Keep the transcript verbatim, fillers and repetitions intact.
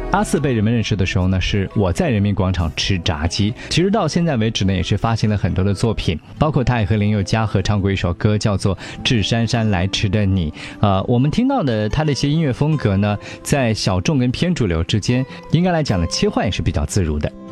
阿四被人们认识的时候呢，是我在人民广场吃炸鸡。其实到现在为止呢，也是发行了很多的作品，包括他也和林宥嘉合唱过一首歌，叫做《致姗姗来迟的你》。呃，我们听到的他的一些音乐风格呢，在小众跟偏主流之间，应该来讲呢，切换也是比较自如的。